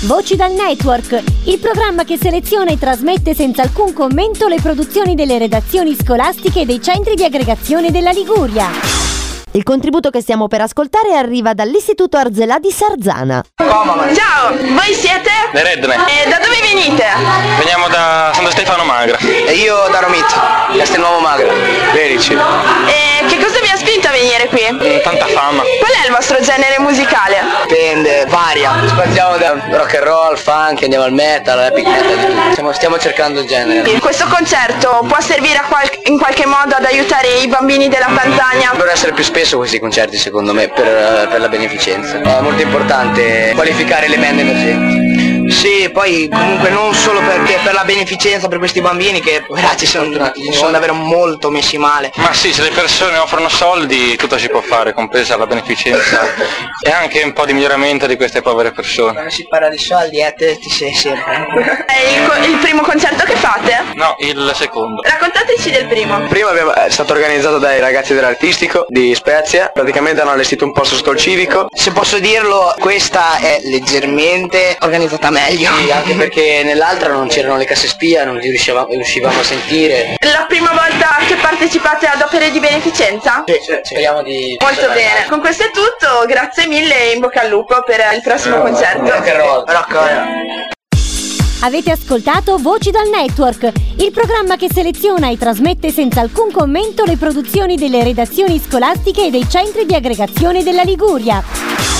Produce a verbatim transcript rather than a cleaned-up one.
Voci dal Network, il programma che seleziona e trasmette senza alcun commento le produzioni delle redazioni scolastiche e dei centri di aggregazione della Liguria. Il contributo che stiamo per ascoltare arriva dall'Istituto Arzelà di Sarzana. Ciao, voi siete? Le Redne. E da dove venite? Veniamo da Santo Stefano Magra. E io da Romitto, Castelnuovo Magra. Verici. E che cosa vi ha spinto a venire qui? Mm, tanta fama. Qual è il vostro genere musicale? Dipende, varia. Spaziamo da rock and roll, funk, andiamo al metal, epic metal, di tutto. Stiamo, stiamo cercando il genere. Questo concerto può servire a qual- in qualche modo ad aiutare i bambini della Tanzania? Dovrebbero essere più spesso questi concerti, secondo me, per, per la beneficenza. È molto importante qualificare le band emergenti. Sì, poi comunque non solo perché per la beneficenza per questi bambini che ragazzi sono, sono davvero molto messi male. Ma sì, se le persone offrono soldi tutto si può fare, compresa la beneficenza e anche un po' di miglioramento di queste povere persone. Quando si parla di soldi, eh, te ti sei sempre. È il, co- il primo concerto che fate? No, il secondo. Raccontateci del primo. Prima abbiamo, è stato organizzato dai ragazzi dell'Artistico di Spezia, praticamente hanno allestito un posto sul civico. Se posso dirlo, questa è leggermente organizzata meglio. Sì, anche perché nell'altra non c'erano le casse spia, non riuscivamo, riuscivamo a sentire. La prima volta che partecipate ad opere di beneficenza? Sì, sì, speriamo di... Molto bene. Con questo è tutto, grazie mille e in bocca al lupo per il prossimo concerto. Rock and roll. Rock and roll. Avete ascoltato Voci dal Network, il programma che seleziona e trasmette senza alcun commento le produzioni delle redazioni scolastiche e dei centri di aggregazione della Liguria.